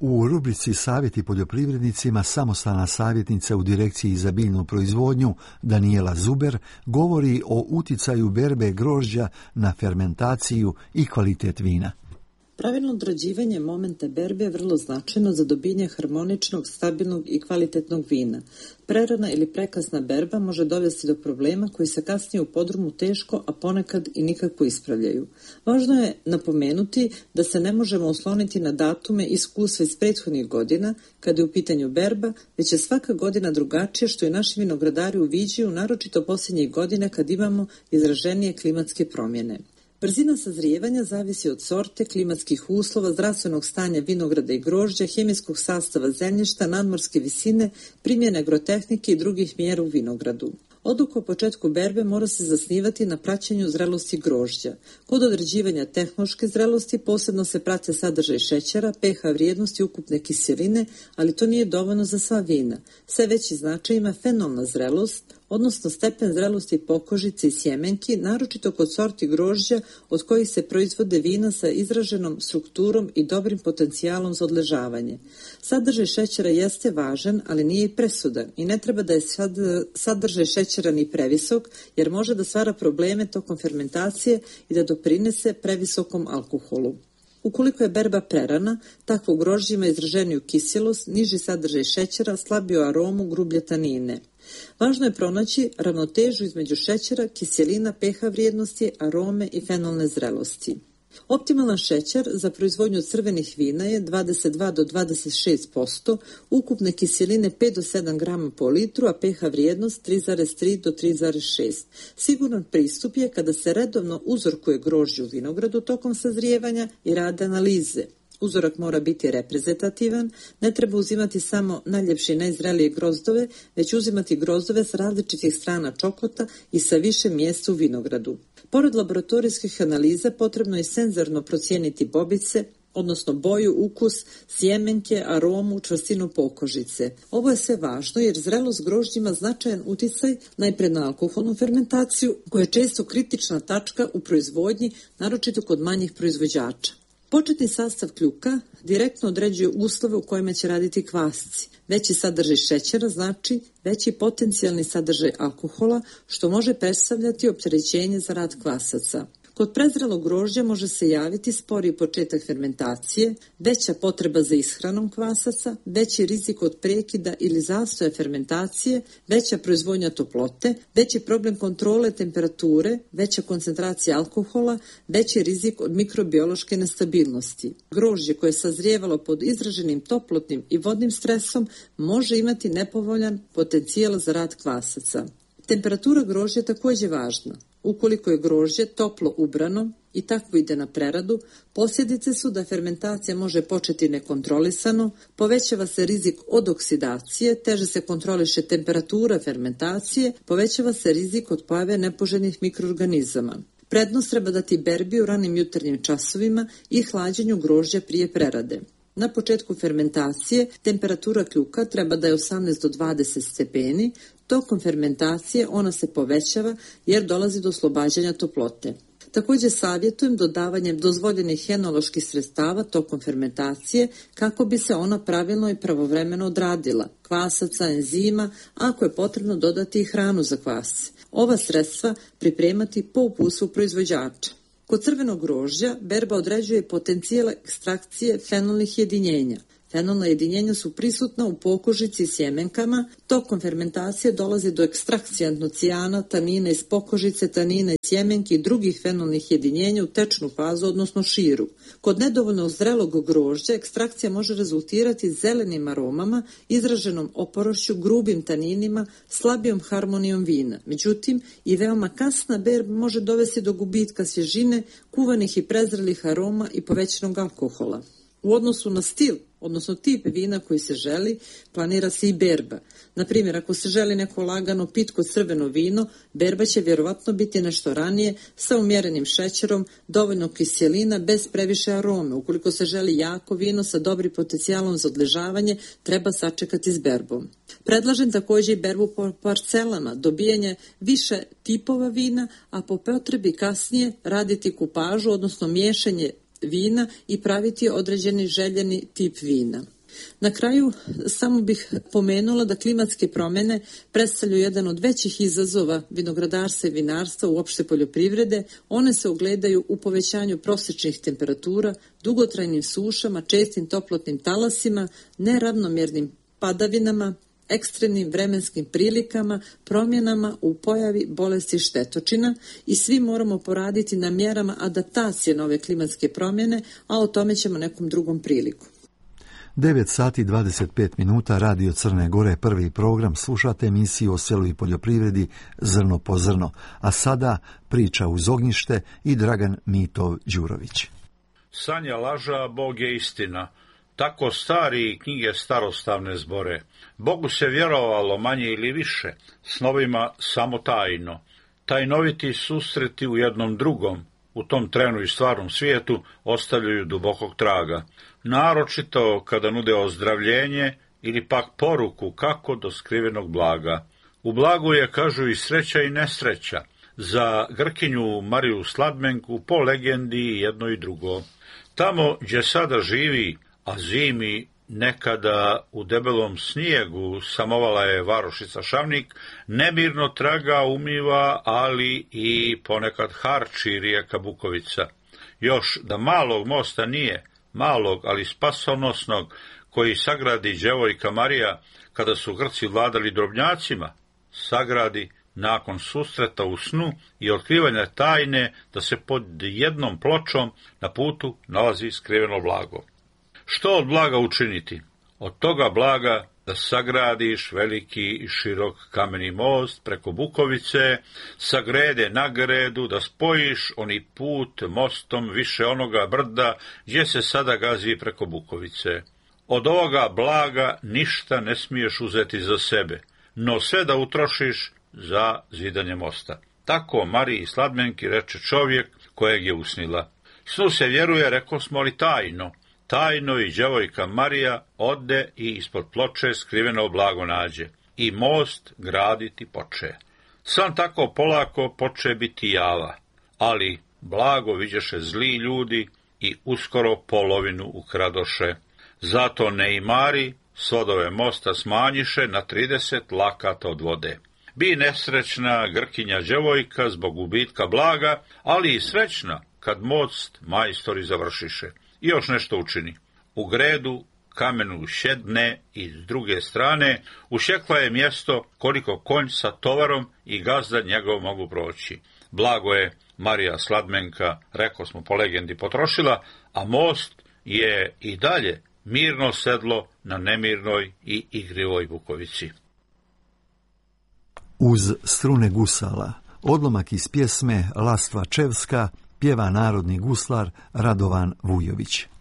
U rubrici Savjeti poljoprivrednicima samostalna savjetnica u Direkciji za biljnu proizvodnju Danijela Zuber govori o uticaju berbe grožđa na fermentaciju i kvalitet vina. Pravilno odrađivanje momenta berbe je vrlo značajno za dobijanje harmoničnog, stabilnog i kvalitetnog vina. Prerana ili prekasna berba može dovesti do problema koji se kasnije u podrumu teško, a ponekad i nikako ispravljaju. Važno je napomenuti da se ne možemo osloniti na datume i iskustva iz prethodnih godina kada je u pitanju berba, već je svaka godina drugačija što i naši vinogradari uviđaju, naročito posljednjih godina kad imamo izraženije klimatske promjene. Brzina sazrijevanja zavisi od sorte, klimatskih uslova, zdravstvenog stanja vinograda i grožđa, hemijskog sastava zemljišta, nadmorske visine, primjene agrotehnike i drugih mjera u vinogradu. Odluka o početku berbe mora se zasnivati na praćenju zrelosti grožđa. Kod određivanja tehnološke zrelosti posebno se prate sadržaj šećera, pH vrijednosti ukupne kiseline, ali to nije dovoljno za sva vina. Sve veći značaj ima fenolna zrelost, odnosno stepen zrelosti pokožice i sjemenki, naročito kod sorti grožđa od kojih se proizvode vina sa izraženom strukturom i dobrim potencijalom za odležavanje. Sadržaj šećera jeste važan, ali nije i presudan i ne treba da je sadržaj šećera ni previsok, jer može da stvara probleme tokom fermentacije i da doprinese previsokom alkoholu. Ukoliko je berba prerana, takvo grožđe ima izraženiju kiselost, niži sadržaj šećera, slabiju aromu, grublje tanine. Važno je pronaći ravnotežu između šećera, kiselina, pH vrijednosti, arome i fenolne zrelosti. Optimalan šećer za proizvodnju crvenih vina je 22 do 26%, ukupne kiseline 5 do 7 grama po litru, a pH vrijednost 3,3 do 3,6. Siguran pristup je kada se redovno uzorkuje grožđe u vinogradu tokom sazrijevanja i rade analize. Uzorak mora biti reprezentativan, ne treba uzimati samo najljepše i najzrelije grozdove, već uzimati grozdove s različitih strana čokota i sa više mjesta u vinogradu. Pored laboratorijskih analiza potrebno je senzorno procijeniti bobice, odnosno boju, ukus, sjemenke, aromu, čvrstinu pokožice. Ovo je sve važno jer zrelost grožđa ima značajan uticaj najpre na alkoholnu fermentaciju, koja je često kritična tačka u proizvodnji, naročito kod manjih proizvođača. Početni sastav kljuka direktno određuje uslove u kojima će raditi kvasci. Veći sadržaj šećera znači veći potencijalni sadržaj alkohola, što može predstavljati opterećenje za rad kvasaca. Kod prezrelog grožđa može se javiti sporiji početak fermentacije, veća potreba za ishranom kvasaca, veći rizik od prekida ili zastoja fermentacije, veća proizvodnja toplote, veći problem kontrole temperature, veća koncentracija alkohola, veći rizik od mikrobiološke nestabilnosti. Grožđe koje je sazrijevalo pod izraženim toplotnim i vodnim stresom može imati nepovoljan potencijal za rad kvasaca. Temperatura grožđa je također važna. Ukoliko je grožđe toplo ubrano i takvo ide na preradu, posljedice su da fermentacija može početi nekontrolisano, povećava se rizik od oksidacije, teže se kontroliše temperatura fermentacije, povećava se rizik od pojave nepoželjnih mikroorganizama. Prednost treba dati berbi u ranim jutarnjim časovima i hlađenju grožđa prije prerade. Na početku fermentacije temperatura kljuka treba da je 18 do 20 stepeni, tokom fermentacije ona se povećava jer dolazi do oslobađanja toplote. Također savjetujem dodavanjem dozvoljenih enoloških sredstava tokom fermentacije kako bi se ona pravilno i pravovremeno odradila, kvasaca, enzima, ako je potrebno dodati i hranu za kvasce. Ova sredstva pripremati po uputstvu proizvođača. Kod crvenog grožđa berba određuje potencijal ekstrakcije fenolnih jedinjenja. Fenolna jedinjenja su prisutna u pokožici i sjemenkama. Tokom fermentacije dolazi do ekstrakcije antociana, tanina iz pokožice, tanina iz sjemenki i drugih fenolnih jedinjenja u tečnu fazu, odnosno širu. Kod nedovoljno zrelog grožđa ekstrakcija može rezultirati zelenim aromama, izraženom oporošću, grubim taninima, slabijom harmonijom vina. Međutim, i veoma kasna berba može dovesti do gubitka svježine, kuvanih i prezrelih aroma i povećanog alkohola. U odnosu na stil, odnosno tip vina koji se želi, planira se i berba. Na primjer, ako se želi neko lagano pitko crveno vino, berba će vjerovatno biti nešto ranije sa umjerenim šećerom, dovoljno kiselina, bez previše arome. Ukoliko se želi jako vino sa dobrim potencijalom za odležavanje, treba sačekati s berbom. Predlažem također i berbu po parcelama, dobijanje više tipova vina, a po potrebi kasnije raditi kupažu, odnosno miješanje vina i praviti određeni željeni tip vina. Na kraju samo bih pomenula da klimatske promjene predstavljaju jedan od većih izazova vinogradarstva i vinarstva u opšte poljoprivrede. One se ogledaju u povećanju prosječnih temperatura, dugotrajnim sušama, čestim toplotnim talasima, neravnomjernim padavinama, ekstremnim vremenskim prilikama, promjenama u pojavi bolesti štetočina i svi moramo poraditi na mjerama adaptacije na ove klimatske promjene, a o tome ćemo nekom drugom priliku. 9 sati 25 minuta, Radio Crne Gore, prvi program, slušate emisiju o selu i poljoprivredi Zrno po zrno, a sada priča uz ognjište i Dragan Mitov Đurović. Sanja laža, Bog je istina. Tako stari knjige starostavne zbore. Bogu se vjerovalo manje ili više, snovima samo tajno. Tajnoviti susreti u jednom drugom, u tom trenu i stvarnom svijetu, ostavljaju dubokog traga. Naročito kada nude ozdravljenje ili pak poruku kako do skrivenog blaga. U blagu je, kažu, i sreća i nesreća. Za Grkinju Mariju Sladmenku po legendi jedno i drugo. Tamo gdje sada živi, a zimi nekada u debelom snijegu samovala je varošica Šavnik, nemirno traga umiva, ali i ponekad harči rijeka Bukovica. Još da malog mosta nije, malog, ali spasonosnog, koji sagradi djevojka Marija kada su Grci vladali drobnjacima, sagradi nakon susreta u snu i otkrivanja tajne da se pod jednom pločom na putu nalazi skriveno blago. Što od blaga učiniti? Od toga blaga da sagradiš veliki i širok kameni most preko Bukovice, sa grede na gredu, da spojiš oni put mostom više onoga brda gdje se sada gazi preko Bukovice. Od ovoga blaga ništa ne smiješ uzeti za sebe, no sve da utrošiš za zidanje mosta. Tako Mariji Sladmenki reče čovjek kojeg je usnila. Snu se vjeruje, rekosmo li tajno. Tajno i djevojka Marija ode i ispod ploče skriveno blago nađe. I most graditi poče. Sam tako polako poče biti java. Ali blago viđeše zli ljudi i uskoro polovinu ukradoše. Zato neimari svodove mosta smanjiše na 30 lakata od vode. Bi nesrećna Grkinja djevojka zbog gubitka blaga, ali i srećna kad most majstori završiše. I još nešto učini. U gredu kamenu šedne i s druge strane ušekla je mjesto koliko konj sa tovarom i gazda njegov mogu proći. Blago je Marija Sladmenka, reko smo po legendi, potrošila, a most je i dalje mirno sedlo na nemirnoj i igrivoj Bukovici. Uz strune gusala, odlomak iz pjesme Lastva Čevska, pjeva narodni guslar Radovan Vujović.